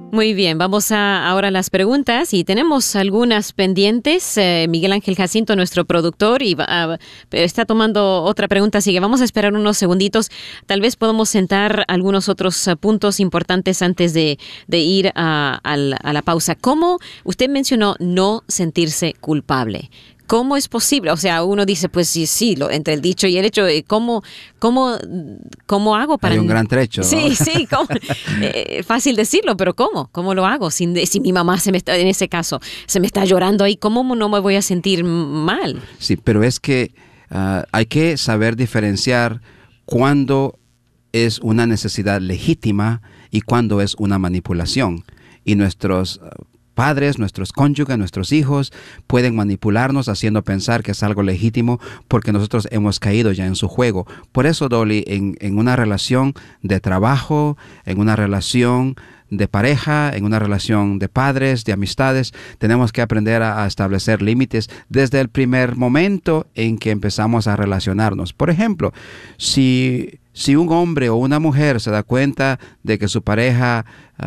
Muy bien, vamos ahora a las preguntas y tenemos algunas pendientes. Miguel Ángel Jacinto, nuestro productor, está tomando otra pregunta, así que vamos a esperar unos segunditos. Tal vez podamos sentar algunos otros puntos importantes antes de ir a la pausa. ¿Cómo usted mencionó no sentirse culpable? ¿Cómo es posible? O sea, uno dice, pues sí, entre el dicho y el hecho, ¿cómo hago para...? Hay un gran trecho, ¿no? Sí, fácil decirlo, pero ¿cómo? ¿Cómo lo hago? Si mi mamá en ese caso, se me está llorando ahí, ¿cómo no me voy a sentir mal? Sí, pero es que hay que saber diferenciar cuándo es una necesidad legítima y cuándo es una manipulación. Y nuestros padres, nuestros cónyuges, nuestros hijos pueden manipularnos haciendo pensar que es algo legítimo porque nosotros hemos caído ya en su juego. Por eso, Dolly, en una relación de trabajo, en una relación de pareja, en una relación de padres, de amistades, tenemos que aprender a establecer límites desde el primer momento en que empezamos a relacionarnos. Por ejemplo, si un hombre o una mujer se da cuenta de que su pareja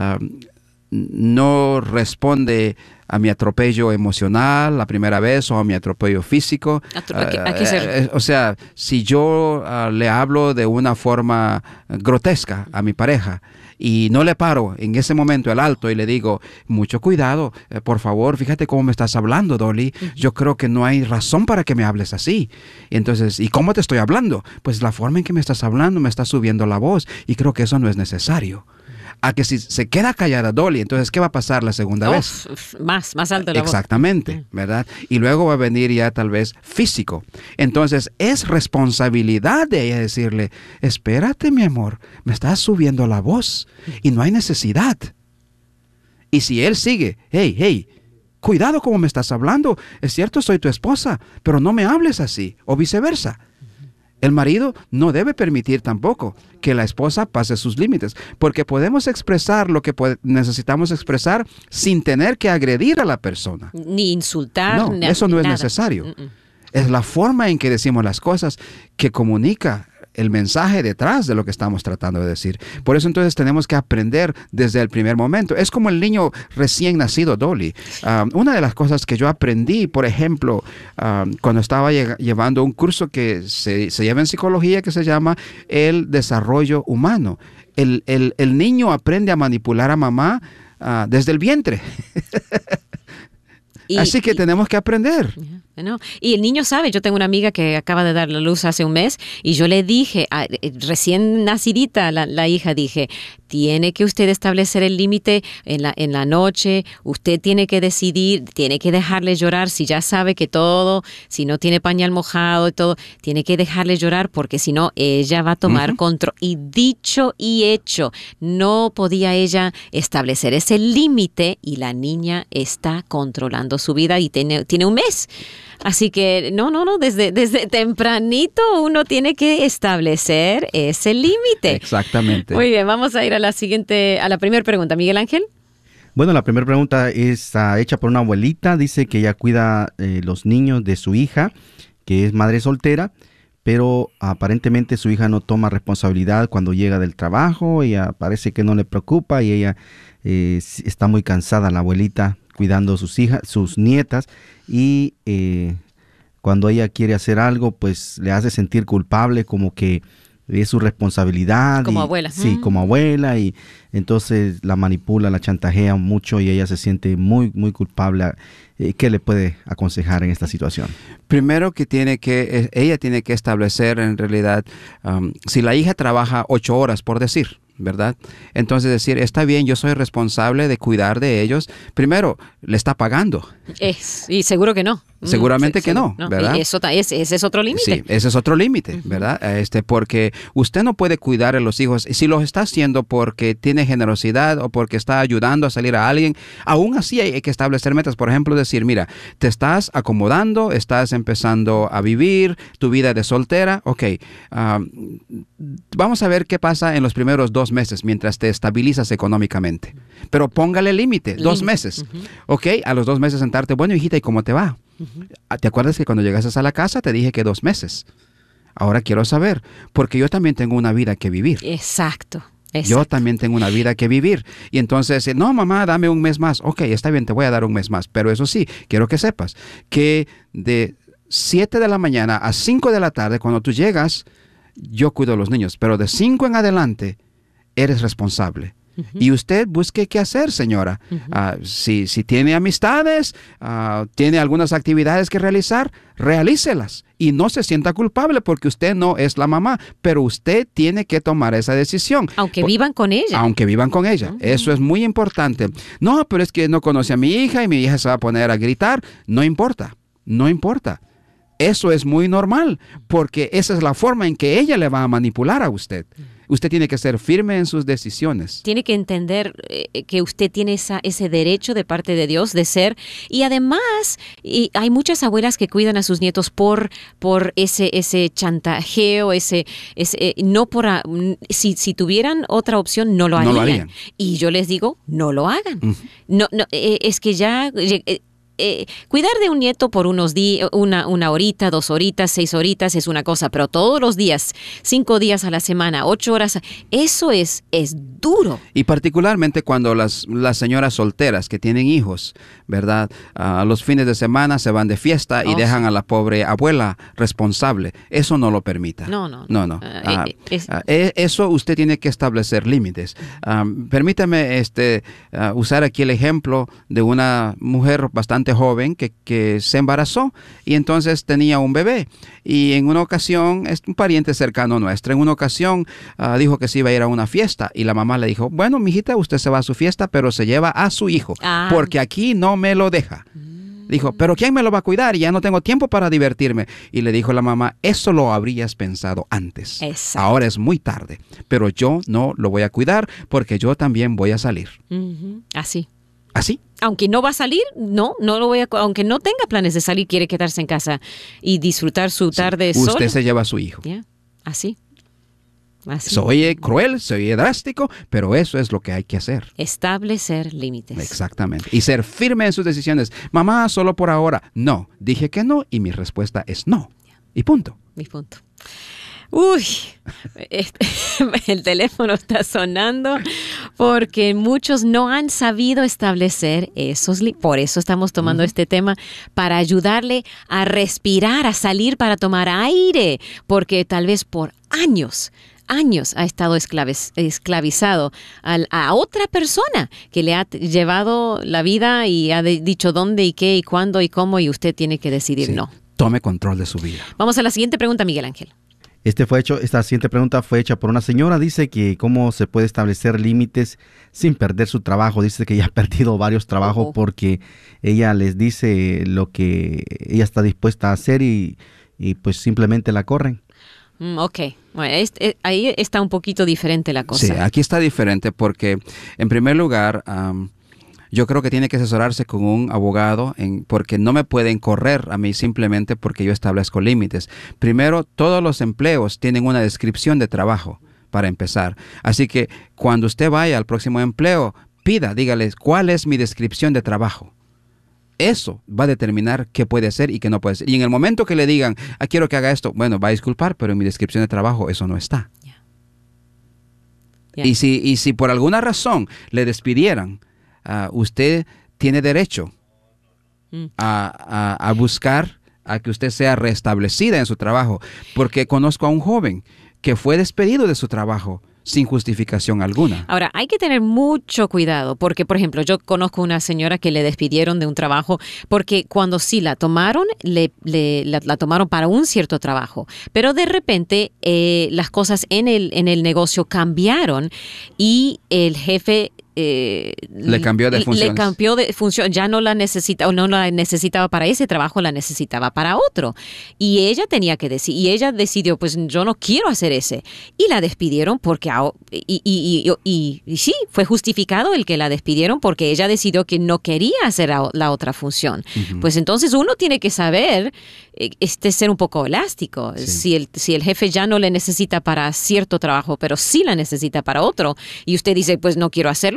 no responde a mi atropello emocional la primera vez o a mi atropello físico. O sea, si yo le hablo de una forma grotesca a mi pareja y no le paro en ese momento el alto y le digo, mucho cuidado, por favor, fíjate cómo me estás hablando, Dolly. Yo creo que no hay razón para que me hables así. Y entonces, ¿y cómo te estoy hablando? Pues la forma en que me estás hablando me está subiendo la voz y creo que eso no es necesario. A que si se queda callada Dolly, entonces ¿qué va a pasar la segunda vez? Más alto la voz. Exactamente, ¿verdad? Y luego va a venir ya tal vez físico. Entonces es responsabilidad de ella decirle, espérate mi amor, me estás subiendo la voz y no hay necesidad. Y si él sigue, hey, cuidado cómo me estás hablando, es cierto soy tu esposa, pero no me hables así, o viceversa. El marido no debe permitir tampoco que la esposa pase sus límites, porque podemos expresar lo que necesitamos expresar sin tener que agredir a la persona. Ni insultar. No, eso no es necesario. Es la forma en que decimos las cosas que comunica el mensaje detrás de lo que estamos tratando de decir. Por eso entonces tenemos que aprender desde el primer momento. Es como el niño recién nacido, Dolly. Una de las cosas que yo aprendí, por ejemplo, cuando estaba llevando un curso que se lleva en psicología que se llama el desarrollo humano. El niño aprende a manipular a mamá desde el vientre. Así que tenemos que aprender. ¿No? Y el niño sabe, yo tengo una amiga que acaba de dar la luz hace un mes y yo le dije, recién nacidita la hija, dije, tiene que usted establecer el límite en la noche, usted tiene que decidir, tiene que dejarle llorar, si ya sabe que todo, si no tiene pañal mojado y todo, tiene que dejarle llorar porque si no, ella va a tomar control. Y dicho y hecho, no podía ella establecer ese límite y la niña está controlando su vida y tiene un mes. Así que no, desde tempranito uno tiene que establecer ese límite. Exactamente. Muy bien, vamos a ir a la primera pregunta. Miguel Ángel. Bueno, la primera pregunta es hecha por una abuelita. Dice que ella cuida los niños de su hija, que es madre soltera, pero aparentemente su hija no toma responsabilidad cuando llega del trabajo. Ella parece que no le preocupa y ella está muy cansada, la abuelita, cuidando sus hijas, sus nietas, y cuando ella quiere hacer algo, pues le hace sentir culpable, como que es su responsabilidad. Como abuela. Sí, como abuela, y entonces la manipula, la chantajea mucho y ella se siente muy, muy culpable. ¿Qué le puede aconsejar en esta situación? Primero que ella tiene que establecer en realidad, si la hija trabaja 8 horas, por decir, ¿verdad? Entonces decir, está bien, yo soy responsable de cuidar de ellos. Primero, le está pagando. Y seguro que no. Seguramente que no, ¿verdad? Ese es otro límite. Sí, ese es otro límite, ¿verdad? Porque usted no puede cuidar a los hijos. Si los está haciendo porque tiene generosidad o porque está ayudando a salir a alguien, aún así hay que establecer metas. Por ejemplo, decir, mira, te estás acomodando, estás empezando a vivir tu vida de soltera. Ok, vamos a ver qué pasa en los primeros 2 meses mientras te estabilizas económicamente. Pero póngale límite, 2 meses. Ok, a los 2 meses sentarte, bueno, hijita, ¿y cómo te va? ¿Te acuerdas que cuando llegaste a la casa te dije que 2 meses? Ahora quiero saber, porque yo también tengo una vida que vivir. Exacto. Yo Exacto. también tengo una vida que vivir. Y entonces, no, mamá, dame un mes más. Ok, está bien, te voy a dar un mes más. Pero eso sí, quiero que sepas que de 7 de la mañana a 5 de la tarde, cuando tú llegas, yo cuido a los niños. Pero de 5 en adelante, eres responsable. Y usted busque qué hacer, señora. Si tiene amistades, tiene algunas actividades que realizar, realícelas. Y no se sienta culpable porque usted no es la mamá, pero usted tiene que tomar esa decisión. Aunque vivan con ella. Aunque vivan con ella. Eso es muy importante. No, pero es que no conoce a mi hija y mi hija se va a poner a gritar. No importa, no importa. Eso es muy normal, porque esa es la forma en que ella le va a manipular a usted. Usted tiene que ser firme en sus decisiones. Tiene que entender que usted tiene ese derecho de parte de Dios de ser. Y además, hay muchas abuelas que cuidan a sus nietos por ese chantajeo, no por... Si tuvieran otra opción, no lo harían. No lo harían. Y yo les digo, no lo hagan. Es que ya... cuidar de un nieto por unos días, una horita, 2 horitas, 6 horitas es una cosa, pero todos los días, 5 días a la semana, 8 horas, eso es duro. Y particularmente cuando las señoras solteras que tienen hijos, ¿verdad? Los fines de semana se van de fiesta y dejan a la pobre abuela responsable. Eso no lo permita. No. Eso usted tiene que establecer límites. Permítame usar aquí el ejemplo de una mujer bastante joven que se embarazó y entonces tenía un bebé. Y en una ocasión, es un pariente cercano nuestro, en una ocasión dijo que se iba a ir a una fiesta y la mamá le dijo, bueno, mijita, usted se va a su fiesta, pero se lleva a su hijo, porque aquí no me lo deja. Dijo, pero ¿quién me lo va a cuidar? Ya no tengo tiempo para divertirme. Y le dijo la mamá, eso lo habrías pensado antes. Exacto. Ahora es muy tarde, pero yo no lo voy a cuidar porque yo también voy a salir. Así. ¿Así? Aunque no va a salir, no lo voy a... Aunque no tenga planes de salir, quiere quedarse en casa y disfrutar su tarde sola. Usted se lleva a su hijo. Así. Se oye cruel, se oye drástico, pero eso es lo que hay que hacer. Establecer límites. Exactamente. Y ser firme en sus decisiones. Mamá, solo por ahora. No. Dije que no y mi respuesta es no. Y punto. Mi punto. Uy, el teléfono está sonando porque muchos no han sabido establecer por eso estamos tomando este tema, para ayudarle a respirar, a salir para tomar aire, porque tal vez por años ha estado esclavizado a otra persona que le ha llevado la vida y ha dicho dónde y qué y cuándo y cómo, y usted tiene que decidir no. Tome control de su vida. Vamos a la siguiente pregunta, Miguel Ángel. Esta siguiente pregunta fue hecha por una señora. Dice que cómo se puede establecer límites sin perder su trabajo. Dice que ella ha perdido varios trabajos porque ella les dice lo que ella está dispuesta a hacer y pues simplemente la corren. Ok, bueno, ahí está un poquito diferente la cosa. Sí, aquí está diferente porque en primer lugar... yo creo que tiene que asesorarse con un abogado porque no me pueden correr a mí simplemente porque yo establezco límites. Primero, todos los empleos tienen una descripción de trabajo para empezar. Así que cuando usted vaya al próximo empleo, dígales cuál es mi descripción de trabajo. Eso va a determinar qué puede hacer y qué no puede hacer. Y en el momento que le digan, quiero que haga esto, bueno, va a disculpar, pero en mi descripción de trabajo eso no está. Y si por alguna razón le despidieran, usted tiene derecho a buscar a que usted sea restablecida en su trabajo, porque conozco a un joven que fue despedido de su trabajo sin justificación alguna. Ahora, hay que tener mucho cuidado porque, por ejemplo, yo conozco una señora que le despidieron de un trabajo porque cuando sí la tomaron, la tomaron para un cierto trabajo, pero de repente las cosas en el negocio cambiaron y el jefe le cambió de funciones. Le cambió de función, ya no la necesita, o no la necesitaba para ese trabajo, la necesitaba para otro. Y ella tenía que decir, y ella decidió, pues yo no quiero hacer ese. Y la despidieron porque, y sí, fue justificado el que la despidieron porque ella decidió que no quería hacer la otra función. Uh-huh. Pues entonces uno tiene que saber, ser un poco elástico. Sí. Si el jefe ya no le necesita para cierto trabajo, pero sí la necesita para otro, y usted dice, pues no quiero hacerlo,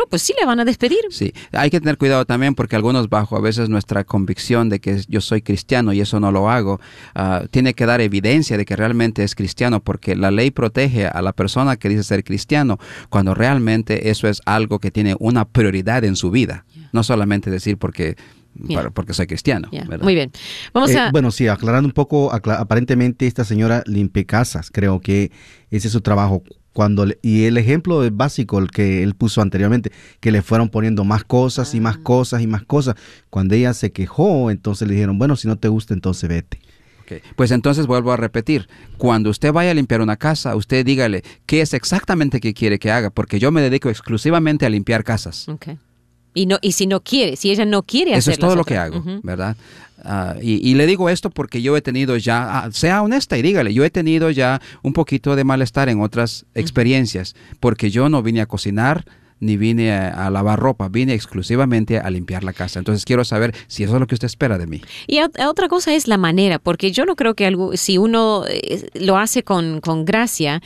pues sí le van a despedir. Sí, hay que tener cuidado también porque algunos bajo a veces nuestra convicción de que yo soy cristiano y eso no lo hago, tiene que dar evidencia de que realmente es cristiano, porque la ley protege a la persona que dice ser cristiano cuando realmente eso es algo que tiene una prioridad en su vida, no solamente decir porque soy cristiano. ¿Verdad? Muy bien. Vamos a... Bueno, sí, aclarando un poco, aparentemente esta señora limpia casas, creo que ese es su trabajo. Y el ejemplo es básico, el que él puso anteriormente, que le fueron poniendo más cosas y más cosas y más cosas. Cuando ella se quejó, entonces le dijeron, bueno, si no te gusta, entonces vete. Okay. Pues entonces vuelvo a repetir, cuando usted vaya a limpiar una casa, usted dígale qué es exactamente que quiere que haga, porque yo me dedico exclusivamente a limpiar casas. Okay. Y si ella no quiere hacerlo. Eso es todo lo que hago, ¿verdad? Y le digo esto porque yo he tenido ya, sea honesta y dígale, yo he tenido ya un poquito de malestar en otras experiencias, porque yo no vine a cocinar, ni vine a lavar ropa, vine exclusivamente a limpiar la casa. Entonces quiero saber si eso es lo que usted espera de mí. Y otra cosa es la manera, porque yo no creo que si uno lo hace con gracia,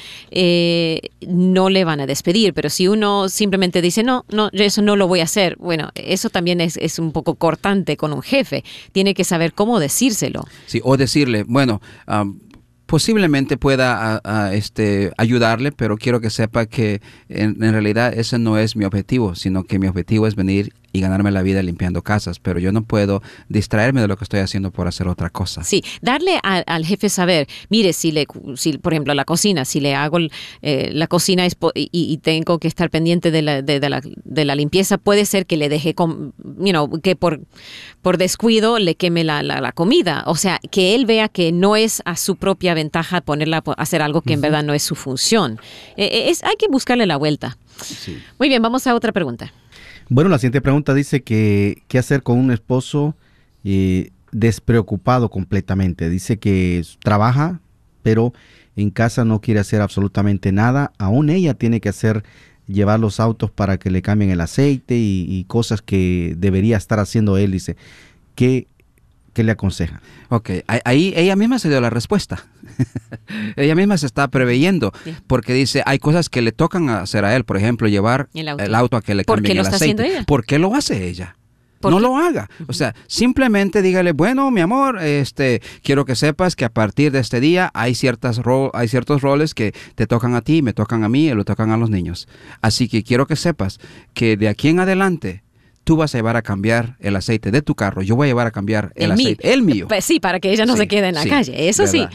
no le van a despedir, pero si uno simplemente dice, no, eso no lo voy a hacer, bueno, eso también es un poco cortante con un jefe. Tiene que saber cómo decírselo. Sí, o decirle, bueno, posiblemente pueda ayudarle, pero quiero que sepa que en realidad ese no es mi objetivo, sino que mi objetivo es venir y ganarme la vida limpiando casas, pero yo no puedo distraerme de lo que estoy haciendo por hacer otra cosa. Sí, darle al jefe saber, mire, si por ejemplo la cocina, si le hago la cocina y tengo que estar pendiente de la limpieza, puede ser que le deje, que por descuido le queme la comida, o sea, que él vea que no es a su propia ventaja ponerla a hacer algo que en verdad no es su función. Hay que buscarle la vuelta. Sí. Muy bien, vamos a otra pregunta. Bueno, la siguiente pregunta dice que qué hacer con un esposo despreocupado completamente. Dice que trabaja, pero en casa no quiere hacer absolutamente nada. Aún ella tiene que llevar los autos para que le cambien el aceite y cosas que debería estar haciendo él. Dice, ¿qué le aconseja? Ok, ahí ella misma se dio la respuesta. Ella misma se está preveyendo, porque dice, hay cosas que le tocan hacer a él, por ejemplo, llevar el auto a que le cambien el aceite. ¿Por qué lo está haciendo ella? ¿Por qué lo hace ella? No lo haga. O sea, simplemente dígale, bueno, mi amor, quiero que sepas que a partir de este día hay ciertos roles que te tocan a ti, me tocan a mí y lo tocan a los niños. Así que quiero que sepas que de aquí en adelante tú vas a llevar a cambiar el aceite de tu carro, yo voy a llevar a cambiar el aceite, el mío. Pues sí, para que ella no se quede en la calle, eso ¿verdad?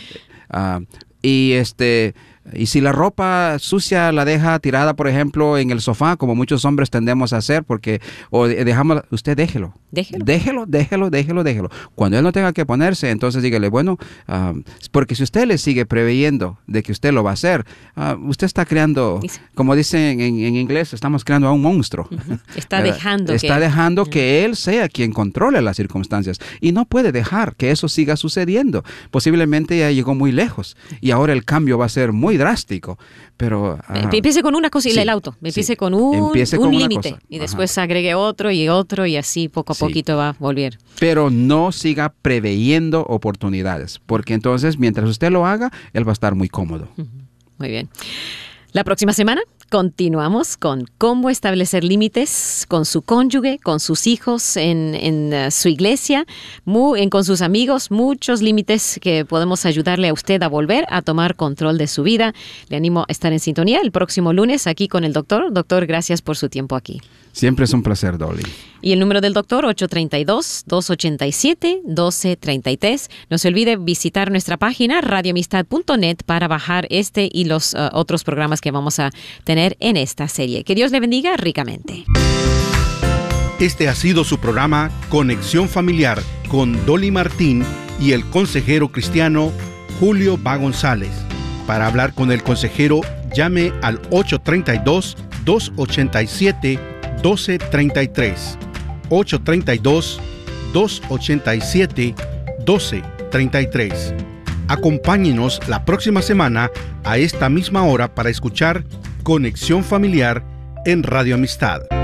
Sí. Y si la ropa sucia la deja tirada, por ejemplo, en el sofá, como muchos hombres tendemos a hacer, usted déjelo. Cuando él no tenga que ponerse, entonces dígale, bueno, porque si usted le sigue preveyendo de que usted lo va a hacer, usted está creando, como dicen en inglés, estamos creando a un monstruo. Está dejando que él sea quien controle las circunstancias y no puede dejar que eso siga sucediendo. Posiblemente ya llegó muy lejos y ahora el cambio va a ser muy drástico, pero... empiece con una cosa y el auto. Empiece con un límite y después agregue otro y así poco a poquito va a volver. Pero no siga preveyendo oportunidades, porque entonces mientras usted lo haga, él va a estar muy cómodo. Muy bien. La próxima semana continuamos con cómo establecer límites con su cónyuge, con sus hijos, en su iglesia, con sus amigos, muchos límites que podemos ayudarle a usted a volver a tomar control de su vida. Le animo a estar en sintonía el próximo lunes aquí con el doctor. Doctor, gracias por su tiempo aquí. Siempre es un placer, Dolly. Y el número del doctor, 832-287-1233. No se olvide visitar nuestra página radioamistad.net para bajar este y los otros programas que vamos a tener en esta serie. Que Dios le bendiga ricamente. Este ha sido su programa Conexión Familiar con Dolly Martín y el consejero cristiano Julio Va González. Para hablar con el consejero, llame al 832-287-1233. 832-287-1233. Acompáñenos la próxima semana a esta misma hora para escuchar Conexión Familiar en Radio Amistad.